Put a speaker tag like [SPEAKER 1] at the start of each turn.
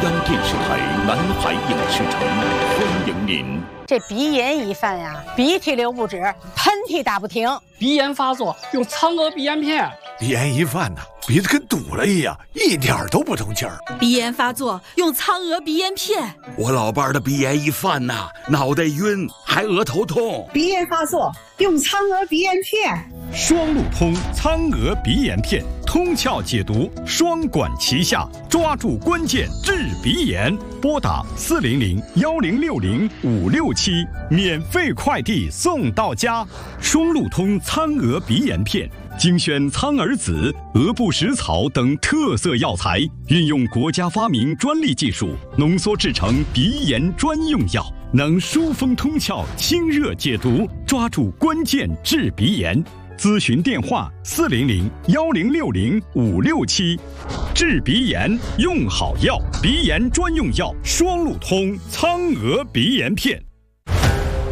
[SPEAKER 1] 山电视台南海影视城欢迎您。
[SPEAKER 2] 这鼻炎一犯呀，鼻涕流不止，喷嚏打不停。
[SPEAKER 3] 鼻炎发作用苍娥鼻炎片。
[SPEAKER 4] 鼻炎一犯呢，鼻子跟堵了一样，一点都不通气儿。
[SPEAKER 5] 鼻炎发作用苍娥鼻炎片。
[SPEAKER 6] 我老伴儿的鼻炎一犯呐，脑袋晕，还额头痛。
[SPEAKER 7] 鼻炎发作用苍娥鼻炎片。
[SPEAKER 8] 双路通苍娥鼻炎片，通窍解毒，双管齐下，抓住关键治鼻炎。拨打400-1060-567，免费快递送到家。双路通苍娥鼻炎片，精选苍耳子、鹅不食草等特色药材，运用国家发明专利技术，浓缩制成鼻炎专用药，能疏风通窍、清热解毒，抓住关键治鼻炎。咨询电话400-1060-567。治鼻炎用好药，鼻炎专用药双路通苍娥鼻炎片。